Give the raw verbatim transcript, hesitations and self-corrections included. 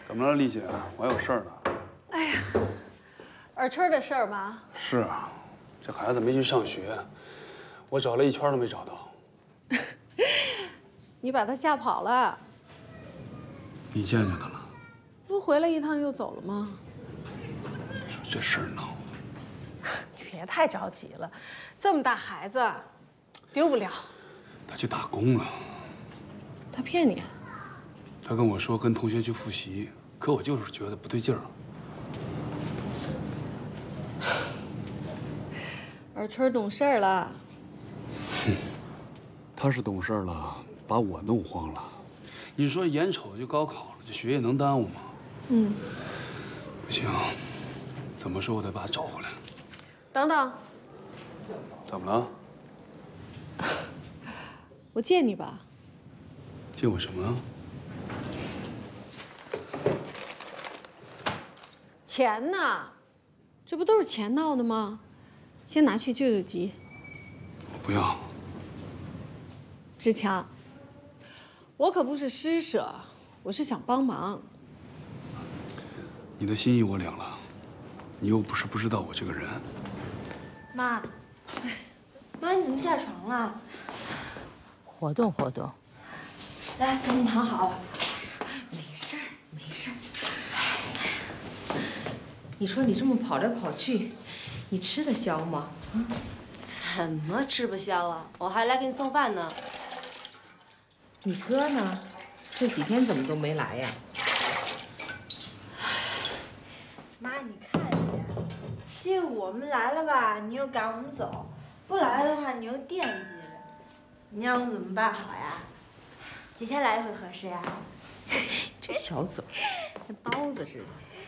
怎么了，丽姐？我还有事儿呢。 哎呀，尔春的事儿吗？ 是啊，这孩子没去上学，我找了一圈都没找到。 你把他吓跑了？ 你见着他了？ 不回来一趟又走了吗？ 说这事儿闹。 你别太着急了，这么大孩子，丢不了。 他去打工了。 他骗你？ 他跟我说跟同学去复习，可我就是觉得不对劲儿。 尔春懂事儿了。 哼，他是懂事了，把我弄慌了。你说眼瞅就高考了，这学业能耽误吗？ 嗯。 不行，怎么说我得把他找回来。 等等。 怎么了？ 我借你吧。 借我什么？ 钱呢？这不都是钱闹的吗？先拿去救救急。 我不要。 志强，我可不是施舍，我是想帮忙。 你的心意我领了，你又不是不知道我这个人。 妈，妈你怎么下床了？ 活动活动。 来，赶紧躺好。 没事儿，没事儿。你说你这么跑来跑去，你吃得消吗？啊？ 怎么吃不消啊？我还来给你送饭呢。 你哥呢？这几天怎么都没来呀？ 妈，你看你，这我们来了吧，你又赶我们走；不来的话，你又惦记着。你让我怎么办好呀？几天来一回合适呀？ 这小嘴儿，跟刀子似的。